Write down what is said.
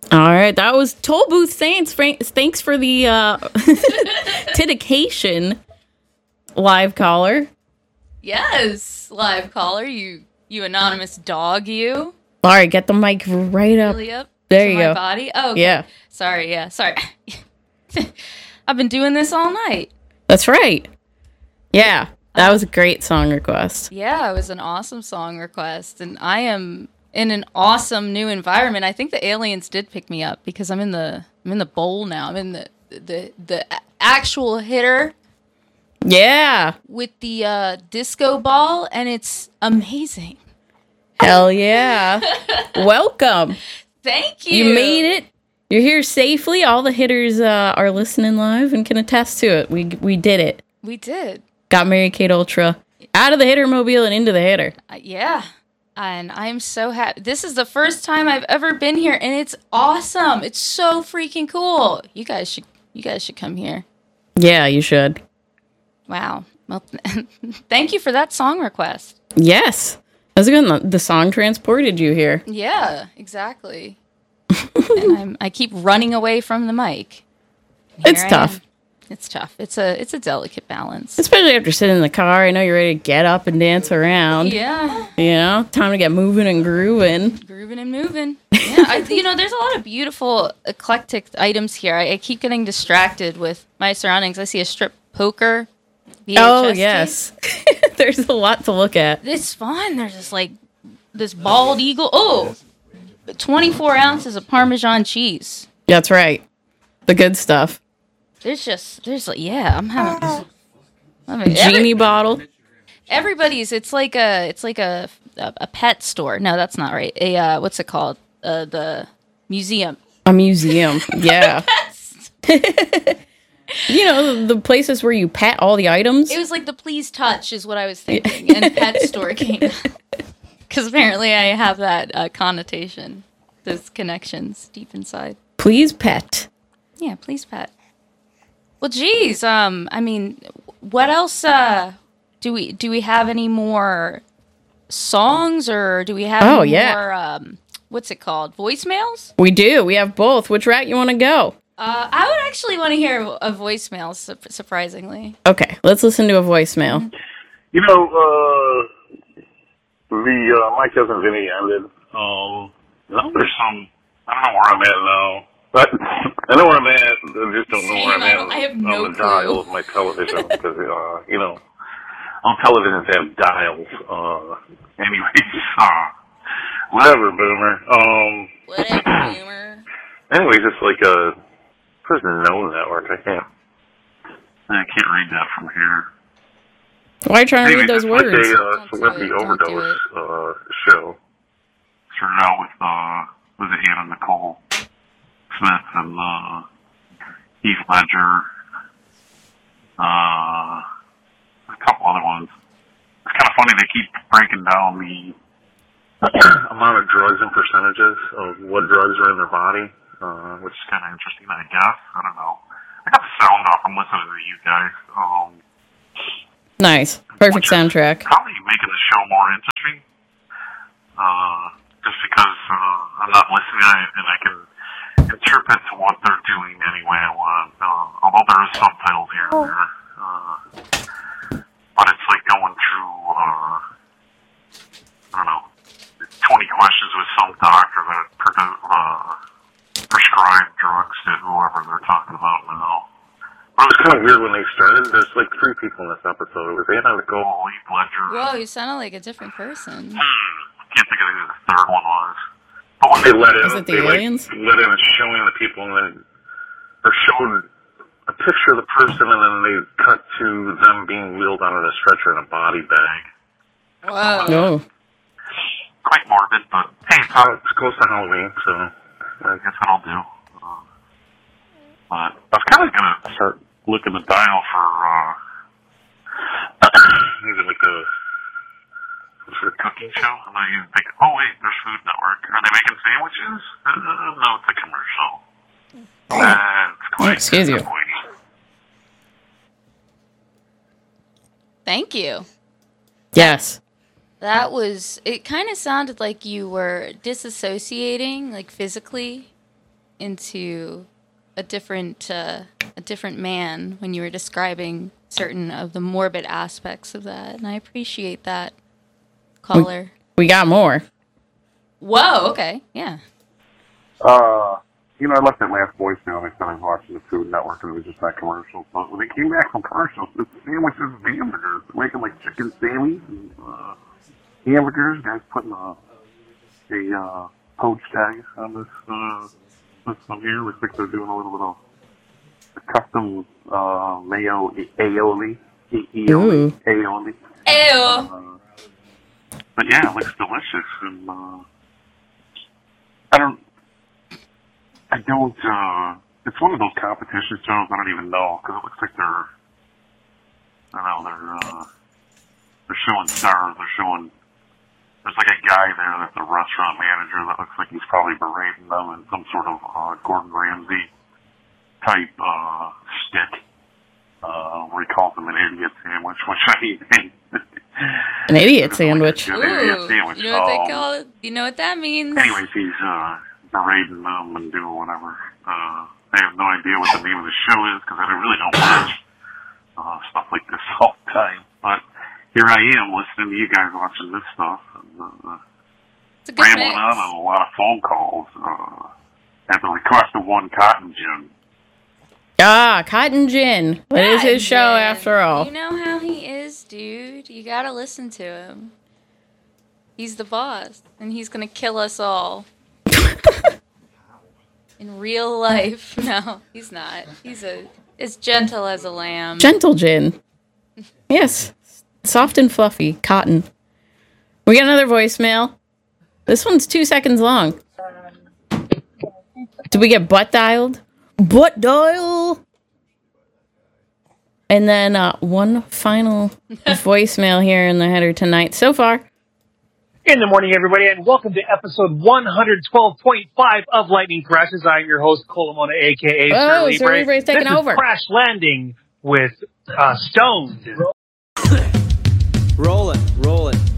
All right, that was Toll Booth Saints. Thanks for the dedication, live caller. Yes, live caller. You anonymous dog. You. All right, get the mic right up. Really up there to you my go. Body. Oh, okay. Yeah. Sorry. I've been doing this all night. That's right. Yeah, that was a great song request. Yeah, it was an awesome song request, and I am in an awesome new environment. I think the aliens did pick me up because I'm in the bowl now. I'm in the actual hitter. Yeah. With the disco ball, and it's amazing. Hell yeah. Welcome. Thank you. You made it. You're here safely. All the hitters are listening live and can attest to it. We did it. We did. Got Mary Kate Ultra out of the hitter mobile and into the hitter. Yeah. And I'm so happy. This is the first time I've ever been here, and it's awesome. It's so freaking cool. You guys should come here. Yeah, you should. Wow. Well, thank you for that song request. Yes. That's good. The song transported you here. Yeah, exactly. And I keep running away from the mic. It's tough. It's tough. It's a delicate balance. Especially after sitting in the car. I know you're ready to get up and dance around. Yeah. You know, time to get moving and grooving. Grooving and moving. Yeah. There's a lot of beautiful, eclectic items here. I keep getting distracted with my surroundings. I see a strip poker. VHS yes. There's a lot to look at. It's fun. There's just like this bald eagle. Oh, 24 ounces of Parmesan cheese. That's right. The good stuff. I'm having genie bottle. Everybody's. It's like a pet store. No, that's not right. What's it called? The museum. A museum. Yeah. You know, the places where you pet all the items. It was like the Please Touch is what I was thinking, and pet store came. Because apparently I have that connotation, those connections deep inside. Please pet. Yeah, please pet. Well, geez, what else? Do we have any more songs, or do we have more? What's it called? Voicemails? We do. We have both. Which route you want to go? I would actually want to hear a voicemail. Surprisingly. Okay, let's listen to a voicemail. You know, my cousin Vinny ended. Now there's some. I don't know where I'm at now. But I know where I'm at. I just don't know where I'm at. I have no on the dial of my television because on televisions have dials. Whatever, boomer. Whatever, boomer. Anyways, it's like a prison no network. I can't read that from here. Why are you trying to read those words? It's like a celebrity overdose show. Started out with Anna Nicole Smith and Heath Ledger, a couple other ones. It's kind of funny they keep breaking down the amount of drugs and percentages of what drugs are in their body, which is kind of interesting, I guess. I don't know. I got the sound off. I'm listening to you guys. Nice. Perfect soundtrack. Probably making the show more interesting. Just because I'm not listening and I can interpret to what they're doing any way I want. Although there is subtitles here and there. But it's like going through, I don't know, 20 questions with some doctor that prescribed drugs to whoever they're talking about now. But it was kind of weird when they started. There's like 3 people in this episode. It was Anna Nicole, Heath Ledger. Whoa, you sounded like a different person. Can't think of who the third one was. But when they let in, was it the aliens? Let in and showing the people, and then or showed a picture of the person, and then they cut to them being wheeled out on a stretcher in a body bag. Wow. No. Quite morbid, but hey, it's close to Halloween, so I guess that'll do. But I was kind of gonna start looking the dial for maybe like a cooking show. And I think, oh wait, there's Food Network. Are they making sandwiches? No, it's a commercial. That's quite excuse you. Thank you. Yes. That was, it kind of sounded like you were disassociating, like physically. into a different man when you were describing certain of the morbid aspects of that, and I appreciate that, caller. We got more. Whoa, okay, yeah. I left that last voicemail and I said I was watching the Food Network and it was just that commercial. But when they came back from commercials, it's sandwiches and hamburgers. They're making like chicken sammies and hamburgers. Guys putting a poach tag on this one here. Looks like they're doing a little bit of a custom mayo aioli. Aioli. Ew. But yeah, it looks delicious. And it's one of those competition shows I don't even know, because it looks like they're showing stars, there's like a guy there that's a restaurant manager that looks like he's probably berating them in some sort of Gordon Ramsay type stick, where he calls them an idiot sandwich, which I hate. An idiot sandwich. Ooh, idiot sandwich. You know what they call it? You know what that means? Anyways, he's berating them and doing whatever. I have no idea what the name of the show is because I really don't watch stuff like this all the time. But here I am listening to you guys watching this stuff and rambling on a lot of phone calls at the request of one Cotton Gin. Ah, Cotton Gin. What is his show after all? You know how he is, dude. You gotta listen to him. He's the boss, and he's gonna kill us all. In real life. No, he's not. He's as gentle as a lamb. Gentle Gin. Yes. Soft and fluffy. Cotton. We got another voicemail. This one's 2 seconds long. Did we get butt dialed? Butt dial! And then one final voicemail here in the header tonight so far. In the morning, everybody, and welcome to episode 112.5 of Lightning Crashes. I'm your host, Colomona, a.k.a. Sir Libre's taking over. Crash Landing with Stoned. Roll it.